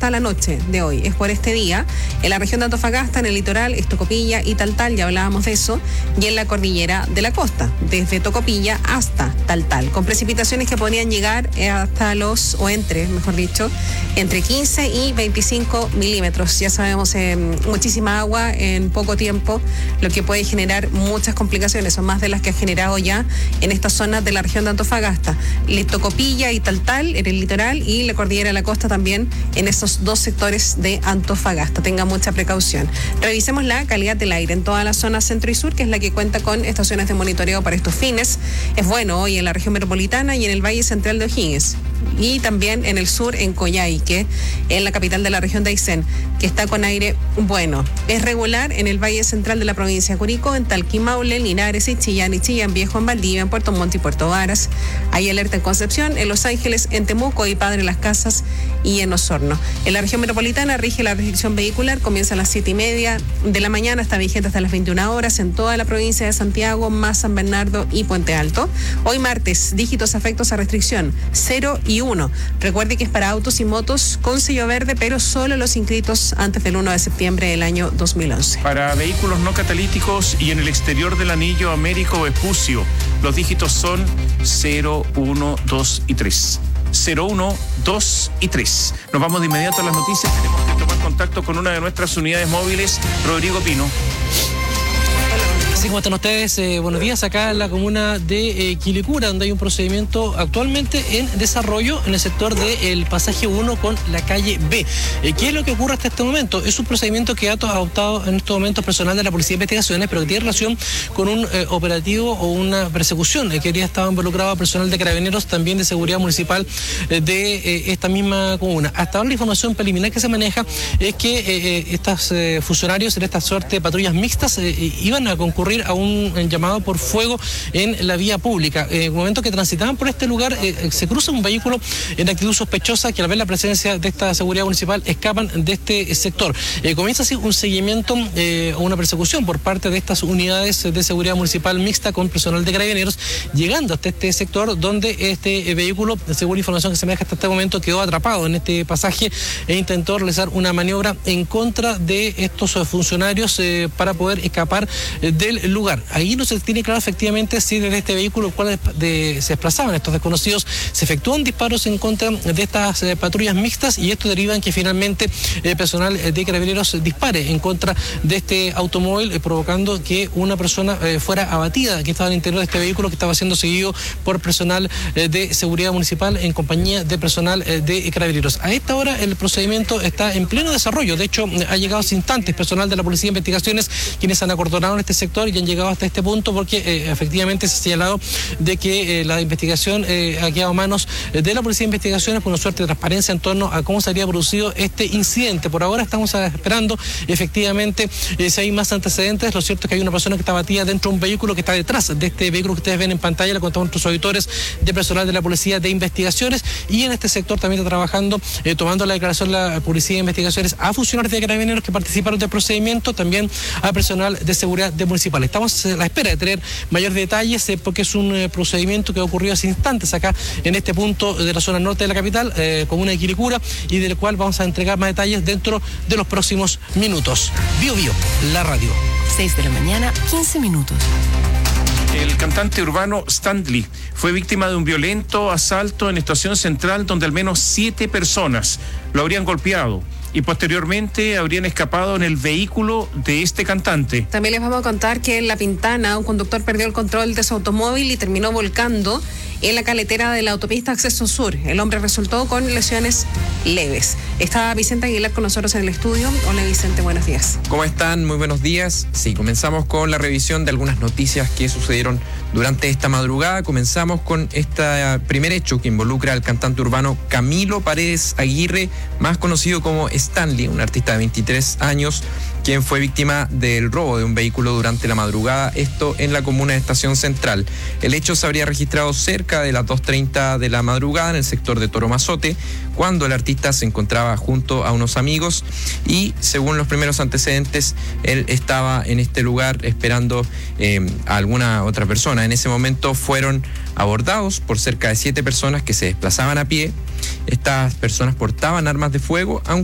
hasta la noche de hoy. Es por este día. En la región de Antofagasta, en el litoral, es Tocopilla y Taltal, ya hablábamos de eso, y en la cordillera de la costa, desde Tocopilla hasta Taltal, con precipitaciones que podrían llegar entre 15 y 25 milímetros. Ya sabemos, muchísima agua en poco tiempo, lo que puede generar muchas complicaciones, son más de las que ha generado ya en estas zonas de la región de Antofagasta. Tocopilla y Taltal en el litoral y la cordillera de la costa también en esos dos sectores de Antofagasta. Tenga mucha precaución. Revisemos la calidad del aire en toda la zona centro y sur, que es la que cuenta con estaciones de monitoreo para estos fines. Es bueno hoy en la región metropolitana y en el Valle Central de O'Higgins, y también en el sur, en Coyhaique, en la capital de la región de Aysén, que está con aire bueno. Es regular en el Valle Central de la provincia de Curicó, en Talca y Maule, Linares y Chillán Viejo, en Valdivia, en Puerto Montt y Puerto Varas. Hay alerta en Concepción, en Los Ángeles, en Temuco y Padre Las Casas y en Osorno. En la región metropolitana rige la restricción vehicular, comienza a las 7:30 de la mañana, está vigente hasta las 21 horas en toda la provincia de Santiago, más San Bernardo y Puente Alto. Hoy martes, dígitos afectos a restricción 0 y 1. Recuerde que es para autos y motos con sello verde, pero solo los inscritos antes del 1 de septiembre del año 2011. Para vehículos no catalíticos y en el exterior del anillo Américo Vespucio, los dígitos son 0, 1, 2 y 3. 0, 1, 2 y 3. Nos vamos de inmediato a las noticias. Tenemos que tomar contacto con una de nuestras unidades móviles, Rodrigo Pino. Sí, ¿cómo están ustedes? Buenos días. Acá en la comuna de Quilicura, donde hay un procedimiento actualmente en desarrollo en el sector del pasaje 1 con la calle B. ¿Qué es lo que ocurre hasta este momento? Es un procedimiento que ha adoptado en estos momentos personal de la Policía de Investigaciones, pero que tiene relación con un operativo o una persecución que había estado involucrado personal de Carabineros, también de Seguridad Municipal de esta misma comuna. Hasta ahora la información preliminar que se maneja es que estos funcionarios en esta suerte de patrullas mixtas iban a concurrir a un llamado por fuego en la vía pública. En el momento que transitaban por este lugar, se cruza un vehículo en actitud sospechosa que al ver la presencia de esta seguridad municipal escapan de este sector. Comienza así un seguimiento o una persecución por parte de estas unidades de seguridad municipal mixta con personal de Carabineros, llegando hasta este sector donde este vehículo, según la información que se maneja hasta este momento, quedó atrapado en este pasaje e intentó realizar una maniobra en contra de estos funcionarios para poder escapar del lugar. Ahí no se tiene claro efectivamente si desde este vehículo cual se desplazaban estos desconocidos se efectúan disparos en contra de estas patrullas mixtas, y esto deriva en que finalmente el personal de Carabineros dispare en contra de este automóvil, provocando que una persona fuera abatida que estaba al interior de este vehículo, que estaba siendo seguido por personal de seguridad municipal en compañía de personal de Carabineros. A esta hora el procedimiento está en pleno desarrollo. De hecho, ha llegado hace instantes personal de la Policía de Investigaciones, quienes han acordonado en este sector y han llegado hasta este punto porque efectivamente se ha señalado de que la investigación ha quedado a manos de la Policía de Investigaciones por una suerte de transparencia en torno a cómo se habría producido este incidente. Por ahora estamos esperando efectivamente si hay más antecedentes. Lo cierto es que hay una persona que está abatida dentro de un vehículo que está detrás de este vehículo que ustedes ven en pantalla. Le contamos a nuestros auditores de personal de la Policía de Investigaciones, y en este sector también está trabajando, tomando la declaración la Policía de Investigaciones a funcionarios de Carabineros que participaron del procedimiento, también a personal de seguridad de municipal. Estamos a la espera de tener mayores detalles porque es un procedimiento que ha ocurrido hace instantes acá en este punto de la zona norte de la capital, comuna de Quilicura, y del cual vamos a entregar más detalles dentro de los próximos minutos. Bio, la radio. 6 de la mañana, 15 minutos. El cantante urbano Stanley fue víctima de un violento asalto en Estación Central, donde al menos 7 personas lo habrían golpeado y posteriormente habrían escapado en el vehículo de este cantante. También les vamos a contar que en La Pintana un conductor perdió el control de su automóvil y terminó volcando en la caletera de la autopista Acceso Sur. El hombre resultó con lesiones leves. Está Vicente Aguilar con nosotros en el estudio. Hola Vicente, buenos días. ¿Cómo están? Muy buenos días. Sí, comenzamos con la revisión de algunas noticias que sucedieron durante esta madrugada. Comenzamos con este primer hecho que involucra al cantante urbano Camilo Paredes Aguirre, más conocido como Stanley, un artista de 23 años, quien fue víctima del robo de un vehículo durante la madrugada, esto en la comuna de Estación Central. El hecho se habría registrado cerca de las 2:30 de la madrugada en el sector de Toromazote, cuando el artista se encontraba junto a unos amigos y, según los primeros antecedentes, él estaba en este lugar esperando a alguna otra persona. En ese momento fueron abordados por cerca de 7 personas que se desplazaban a pie. Estas personas portaban armas de fuego, aunque